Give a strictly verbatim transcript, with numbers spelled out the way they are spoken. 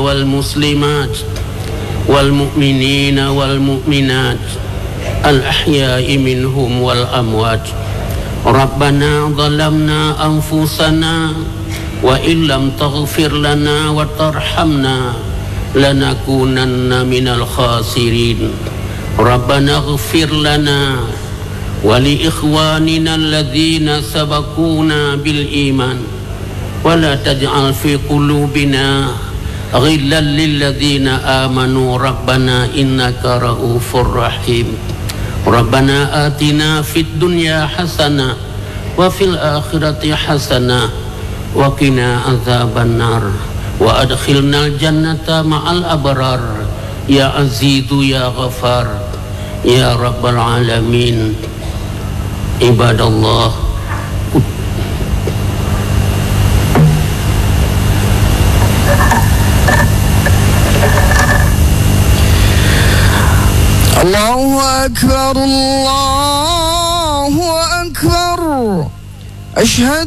والمسلمات والمؤمنين والمؤمنات الأحياء منهم والأموات ربنا ظلمنا أنفسنا وإن لم تغفر لنا وترحمنا لنكونن من الخاسرين ربنا اغفر لنا ولإخواننا الذين سبقونا بالإيمان ولا تجعل في قلوبنا غلا للذين آمنوا ربنا إنك رؤوف رحيم ربنا آتنا في الدنيا حسنة وفي الآخرة حسنة وقنا عذاب النار وأدخلنا الجنة مع الأبرار يا عزيز يا غفار يا رب العالمين عباد الله الله أكبر الله أكبر أشهد